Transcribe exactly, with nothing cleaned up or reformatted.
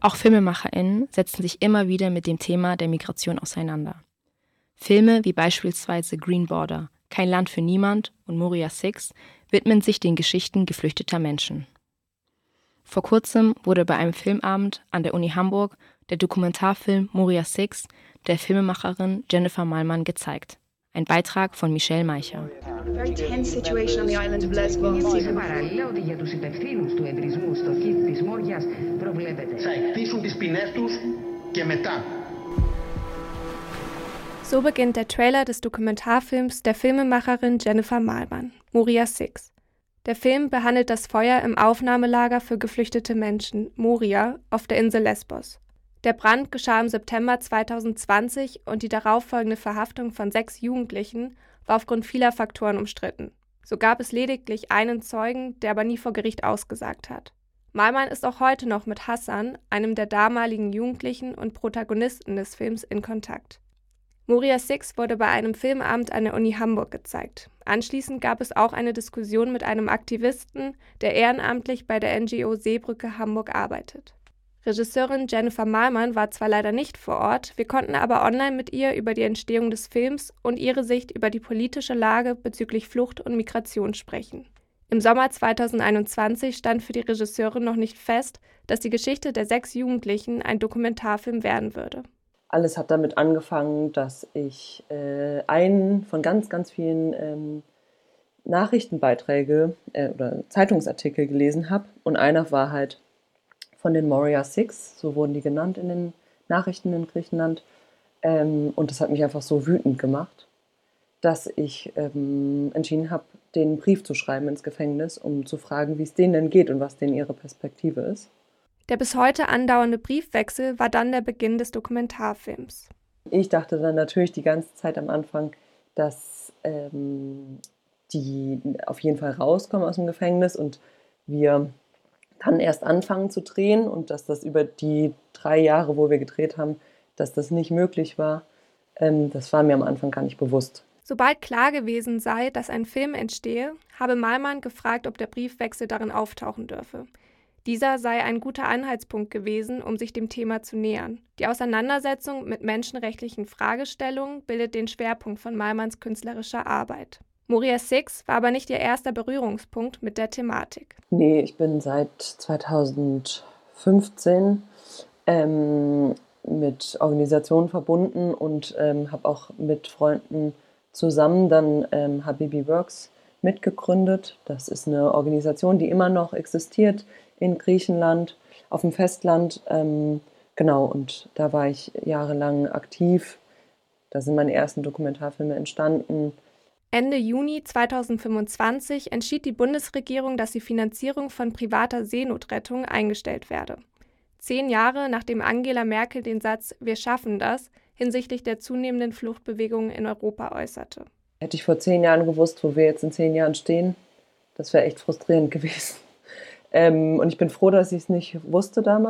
Auch FilmemacherInnen setzen sich immer wieder mit dem Thema der Migration auseinander. Filme wie beispielsweise Green Border, Kein Land für niemand und Moria Six widmen sich den Geschichten geflüchteter Menschen. Vor kurzem wurde bei einem Filmabend an der Uni Hamburg der Dokumentarfilm Moria Six der Filmemacherin Jennifer Malman gezeigt. Ein Beitrag von Michelle Meicher. Very tense situation on the island of Lesbos. Παράλληλα ότι για τους υπευθύνους του εντρισμού στο κήπο της Μόριας προβλέπεται. Θα εκτίσουν τις ποινές τους και μετά. So beginnt der Trailer des Dokumentarfilms der Filmemacherin Jennifer Malman, Moria Six. Der Film behandelt das Feuer im Aufnahmelager für geflüchtete Menschen, Moria, auf der Insel Lesbos. Der Brand geschah im September zweitausendzwanzig und die darauffolgende Verhaftung von sechs Jugendlichen war aufgrund vieler Faktoren umstritten. So gab es lediglich einen Zeugen, der aber nie vor Gericht ausgesagt hat. Malman ist auch heute noch mit Hassan, einem der damaligen Jugendlichen und Protagonisten des Films, in Kontakt. Moria Six wurde bei einem Filmabend an der Uni Hamburg gezeigt. Anschließend gab es auch eine Diskussion mit einem Aktivisten, der ehrenamtlich bei der N G O Seebrücke Hamburg arbeitet. Regisseurin Jennifer Malman war zwar leider nicht vor Ort, wir konnten aber online mit ihr über die Entstehung des Films und ihre Sicht über die politische Lage bezüglich Flucht und Migration sprechen. Im Sommer zweitausendeinundzwanzig stand für die Regisseurin noch nicht fest, dass die Geschichte der sechs Jugendlichen ein Dokumentarfilm werden würde. Alles hat damit angefangen, dass ich äh, einen von ganz, ganz vielen ähm, Nachrichtenbeiträge äh, oder Zeitungsartikel gelesen habe. Und einer war halt von den Moria Six, so wurden die genannt in den Nachrichten in Griechenland. Ähm, und das hat mich einfach so wütend gemacht, dass ich ähm, entschieden habe, denen einen Brief zu schreiben ins Gefängnis, um zu fragen, wie es denen denn geht und was denen ihre Perspektive ist. Der bis heute andauernde Briefwechsel war dann der Beginn des Dokumentarfilms. Ich dachte dann natürlich die ganze Zeit am Anfang, dass ähm, die auf jeden Fall rauskommen aus dem Gefängnis und wir dann erst anfangen zu drehen und dass das über die drei Jahre, wo wir gedreht haben, dass das nicht möglich war. Ähm, das war mir am Anfang gar nicht bewusst. Sobald klar gewesen sei, dass ein Film entstehe, habe Malman gefragt, ob der Briefwechsel darin auftauchen dürfe. Dieser sei ein guter Anhaltspunkt gewesen, um sich dem Thema zu nähern. Die Auseinandersetzung mit menschenrechtlichen Fragestellungen bildet den Schwerpunkt von Malmans künstlerischer Arbeit. Moria Six war aber nicht ihr erster Berührungspunkt mit der Thematik. Nee, ich bin seit zweitausendfünfzehn ähm, mit Organisationen verbunden und ähm, habe auch mit Freunden zusammen dann ähm, Habibi Works mitgegründet. Das ist eine Organisation, die immer noch existiert in Griechenland, auf dem Festland. Ähm, genau, und da war ich jahrelang aktiv. Da sind meine ersten Dokumentarfilme entstanden. Ende Juni zweitausendfünfundzwanzig entschied die Bundesregierung, dass die Finanzierung von privater Seenotrettung eingestellt werde. Zehn Jahre nachdem Angela Merkel den Satz „Wir schaffen das" hinsichtlich der zunehmenden Fluchtbewegungen in Europa äußerte. Hätte ich vor zehn Jahren gewusst, wo wir jetzt in zehn Jahren stehen, das wäre echt frustrierend gewesen. Ähm, und ich bin froh, dass ich es nicht wusste damals.